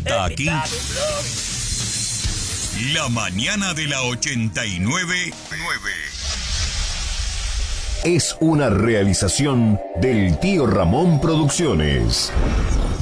Hasta aquí la mañana de la 89.9. Es una realización del Tío Ramón Producciones.